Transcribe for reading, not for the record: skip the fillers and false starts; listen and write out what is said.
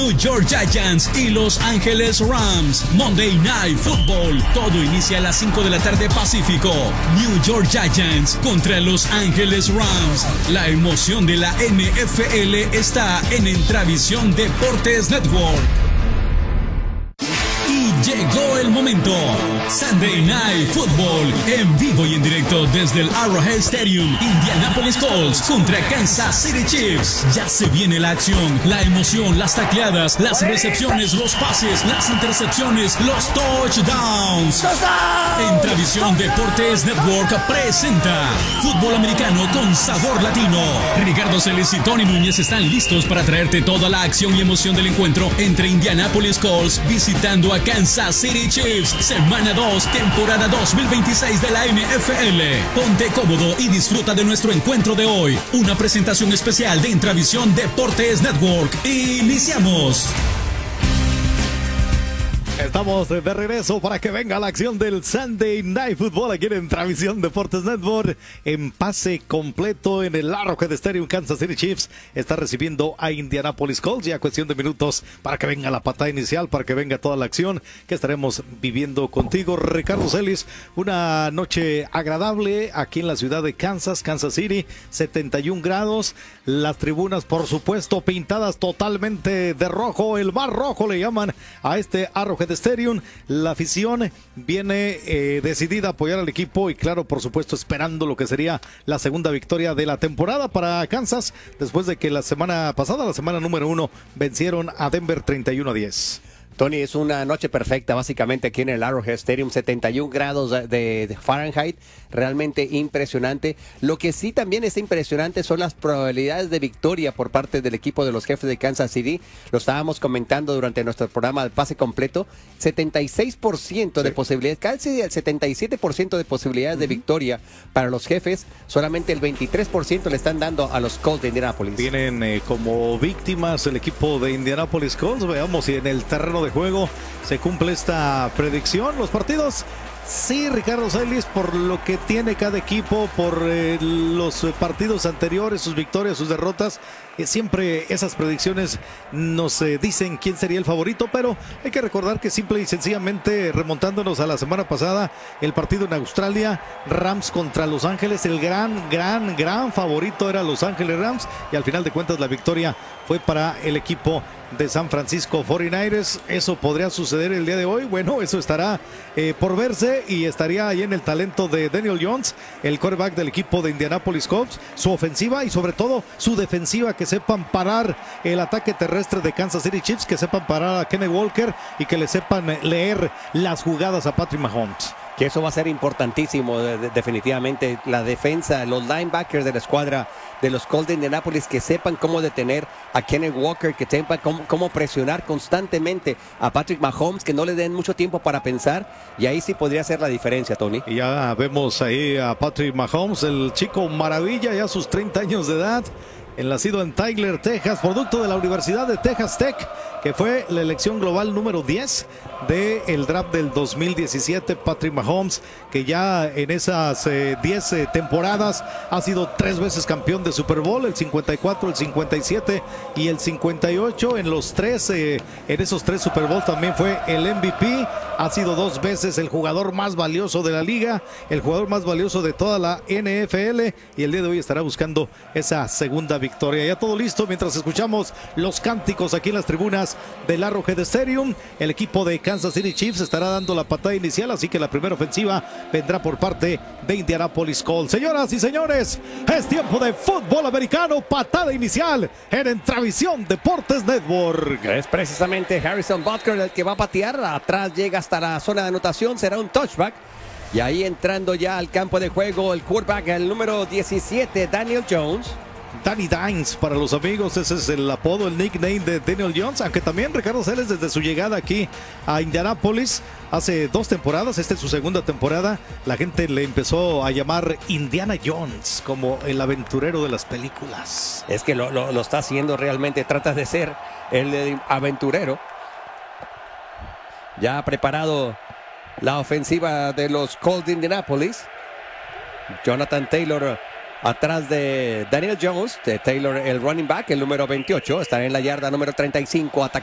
New York Giants y Los Ángeles Rams. Monday Night Football. Todo inicia a las 5 de la tarde Pacífico. New York Giants contra Los Ángeles Rams. La emoción de la NFL está en Entravisión Deportes Network. Llegó el momento. Sunday Night Football en vivo y en directo desde el Arrowhead Stadium. Indianapolis Colts contra Kansas City Chiefs. Ya se viene la acción, la emoción, las tacleadas, las recepciones, los pases, las intercepciones, los touchdowns. Entravisión Deportes Network presenta Fútbol Americano con Sabor Latino. Ricardo Celis y Tony Núñez están listos para traerte toda la acción y emoción del encuentro entre Indianapolis Colts visitando a Kansas City Chiefs, semana 2, temporada 2026 de la NFL. Ponte cómodo y disfruta de nuestro encuentro de hoy. Una presentación especial de Intravisión Deportes Network. ¡Iniciamos! Estamos de regreso para que venga la acción del Sunday Night Football aquí en Intravisión Deportes Network. En pase completo en el Arrowhead Stadium, Kansas City Chiefs está recibiendo a Indianapolis Colts. Ya cuestión de minutos para que venga la patada inicial, para que venga toda la acción que estaremos viviendo contigo, Ricardo Celis. Una noche agradable aquí en la ciudad de Kansas City, 71 grados. Las tribunas, por supuesto, pintadas totalmente de rojo. El mar rojo le llaman a este Arrowhead Stadium. La afición viene decidida a apoyar al equipo y claro, por supuesto, esperando lo que sería la segunda victoria de la temporada para Kansas, después de que la semana pasada, la semana número 1, vencieron a Denver 31-10. Tony, es una noche perfecta básicamente aquí en el Arrowhead Stadium, 71 grados de Fahrenheit, realmente impresionante. Lo que sí también está impresionante son las probabilidades de victoria por parte del equipo de los Jefes de Kansas City. Lo estábamos comentando durante nuestro programa de pase completo, 76% de posibilidades, casi el 77% de posibilidades de victoria para los Jefes, solamente el 23% le están dando a los Colts de Indianapolis. Tienen como víctimas el equipo de Indianapolis Colts. Veamos si en el terreno de juego se cumple esta predicción. Los partidos, sí, Ricardo Celis, por lo que tiene cada equipo, por los partidos anteriores, sus victorias, sus derrotas, siempre esas predicciones nos dicen quién sería el favorito, pero hay que recordar que simple y sencillamente, remontándonos a la semana pasada, el partido en Australia, Rams contra Los Ángeles, el gran favorito era Los Ángeles Rams, y al final de cuentas la victoria fue para el equipo de San Francisco 49ers. Eso podría suceder el día de hoy. Bueno, eso estará por verse y estaría ahí en el talento de Daniel Jones, el quarterback del equipo de Indianapolis Colts, su ofensiva y sobre todo su defensiva, que sepan parar el ataque terrestre de Kansas City Chiefs, que sepan parar a Kenneth Walker y que le sepan leer las jugadas a Patrick Mahomes. Que eso va a ser importantísimo, definitivamente. La defensa, los linebackers de la escuadra de los Colts de Indianapolis, que sepan cómo detener a Kenneth Walker, que sepan cómo presionar constantemente a Patrick Mahomes, que no le den mucho tiempo para pensar, y ahí sí podría ser la diferencia, Tony. Y ya vemos ahí a Patrick Mahomes, el chico maravilla, ya a sus 30 años de edad. El nacido en Tyler, Texas, producto de la Universidad de Texas Tech, que fue la elección global número 10 del draft del 2017. Patrick Mahomes, que ya en esas 10 temporadas ha sido 3 veces campeón de Super Bowl, el 54, el 57 y el 58. En esos 3 Super Bowl también fue el MVP. Ha sido 2 veces el jugador más valioso de la liga, el jugador más valioso de toda la NFL, y el día de hoy estará buscando esa segunda victoria. Ya todo listo mientras escuchamos los cánticos aquí en las tribunas del Arrowhead Stadium. El equipo de Kansas City Chiefs estará dando la patada inicial, así que la primera ofensiva vendrá por parte de Indianapolis Colts. Señoras y señores, es tiempo de fútbol americano, patada inicial en Intravisión Deportes Network. Es precisamente Harrison Butker el que va a patear. Atrás llega hasta la zona de anotación, será un touchback. Y ahí entrando ya al campo de juego el quarterback, el número 17, Daniel Jones. Danny Dimes para los amigos, ese es el apodo, el nickname de Daniel Jones, aunque también Ricardo Celes, desde su llegada aquí a Indianapolis hace 2 temporadas, esta es su segunda temporada, la gente le empezó a llamar Indiana Jones, como el aventurero de las películas. Es que lo está haciendo realmente, trata de ser el aventurero. Ya ha preparado la ofensiva de los Colts de Indianapolis. Jonathan Taylor atrás de Daniel Jones, de Taylor el running back, el número 28, está en la yarda número 35,